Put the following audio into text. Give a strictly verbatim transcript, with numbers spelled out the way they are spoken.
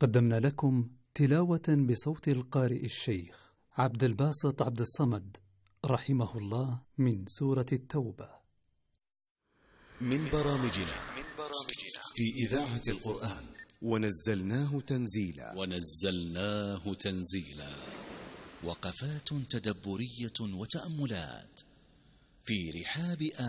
قدمنا لكم تلاوة بصوت القارئ الشيخ عبد الباسط عبد الصمد رحمه الله من سورة التوبة. من برامجنا في إذاعة القرآن ونزلناه تنزيلا ونزلناه تنزيلا وقفات تدبرية وتأملات في رحاب